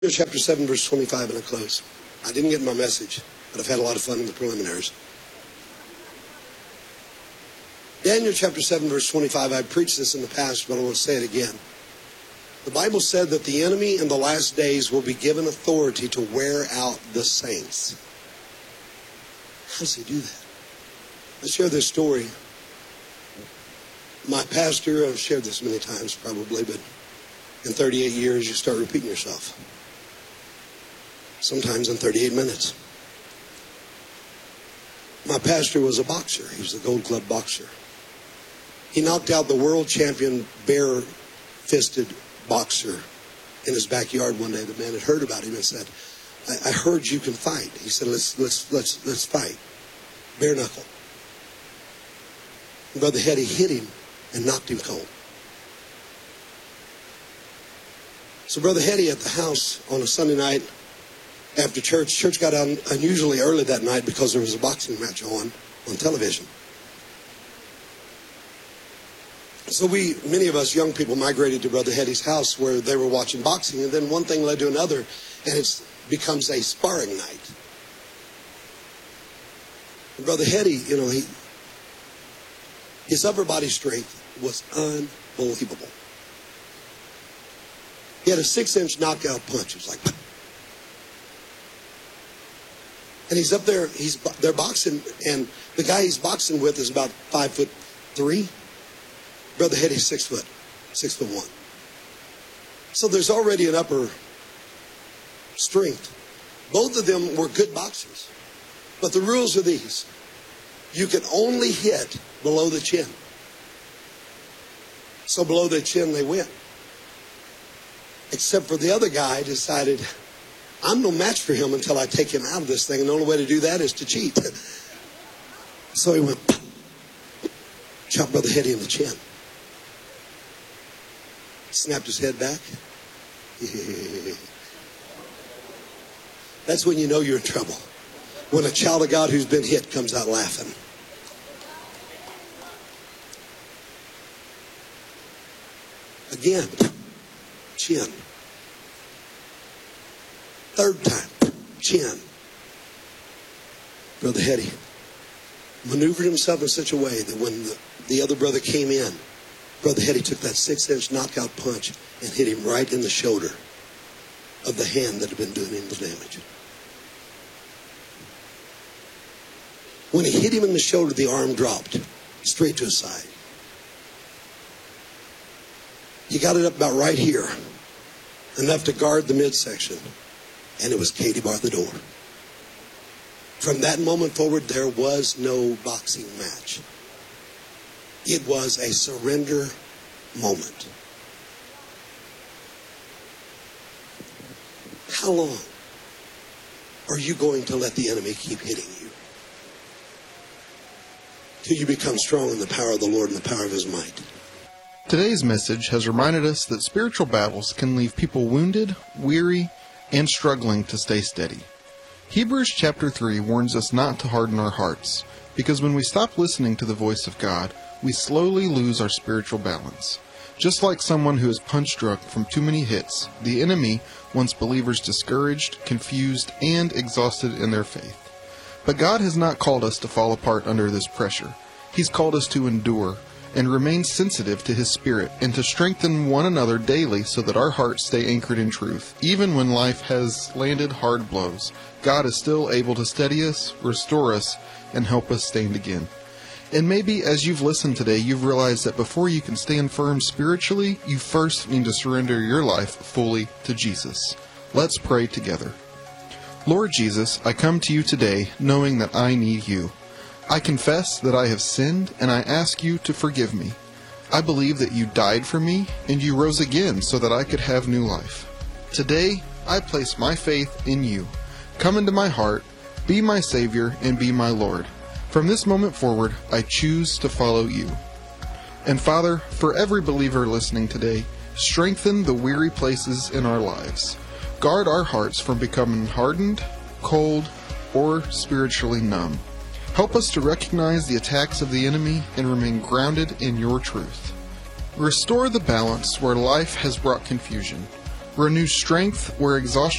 Chapter 7, verse 25, and I close. I didn't get my message, but I've had a lot of fun in the preliminaries. Daniel chapter 7, verse 25, I've preached this in the past, but I want to say it again. The Bible said that the enemy in the last days will be given authority to wear out the saints. How does he do that? I share this story. My pastor, I've shared this many times probably, but in 38 years you start repeating yourself. Sometimes in 38 minutes. My pastor was a boxer. He was a Gold Club boxer. He knocked out the world champion bare-fisted boxer in his backyard one day. The man had heard about him and said, I heard you can fight. He said, let's fight. Bare knuckle. And Brother Hetty hit him and knocked him cold. So Brother Hetty at the house on a Sunday night after church got out unusually early that night because there was a boxing match on television. So many of us young people migrated to Brother Hetty's house where they were watching boxing, and then one thing led to another, and it becomes a sparring night. And Brother Hetty, his upper body strength was unbelievable. He had a 6-inch knockout punch. It was like, and he's up there, they're boxing, and the guy he's boxing with is about 5'3". Brother Hetty's 6'1". So there's already an upper strength. Both of them were good boxers. But the rules are these. You can only hit below the chin. So below the chin they win. Except for the other guy decided, I'm no match for him until I take him out of this thing. And the only way to do that is to cheat. So he went, chopped Brother Hetty in the chin. Snapped his head back. That's when you know you're in trouble. When a child of God who's been hit comes out laughing. Again, chin. Third time, chin. Brother Hetty maneuvered himself in such a way that when the other brother came in, Brother Hetty took that 6-inch knockout punch and hit him right in the shoulder of the hand that had been doing him the damage. When he hit him in the shoulder, the arm dropped straight to his side. He got it up about right here, enough to guard the midsection, and it was Katie bar the door. From that moment forward, there was no boxing match. It was a surrender moment. How long are you going to let the enemy keep hitting you? Till you become strong in the power of the Lord and the power of His might. Today's message has reminded us that spiritual battles can leave people wounded, weary, and struggling to stay steady. Hebrews chapter 3 warns us not to harden our hearts, because when we stop listening to the voice of God, we slowly lose our spiritual balance. Just like someone who is punch-drunk from too many hits, the enemy wants believers discouraged, confused, and exhausted in their faith. But God has not called us to fall apart under this pressure. He's called us to endure and remain sensitive to His Spirit and to strengthen one another daily so that our hearts stay anchored in truth. Even when life has landed hard blows, God is still able to steady us, restore us, and help us stand again. And maybe as you've listened today, you've realized that before you can stand firm spiritually, you first need to surrender your life fully to Jesus. Let's pray together. Lord Jesus, I come to you today knowing that I need you. I confess that I have sinned, and I ask you to forgive me. I believe that you died for me, and you rose again so that I could have new life. Today, I place my faith in you. Come into my heart, be my Savior, and be my Lord. From this moment forward, I choose to follow you. And Father, for every believer listening today, strengthen the weary places in our lives. Guard our hearts from becoming hardened, cold, or spiritually numb. Help us to recognize the attacks of the enemy and remain grounded in your truth. Restore the balance where life has brought confusion. Renew strength where exhaustion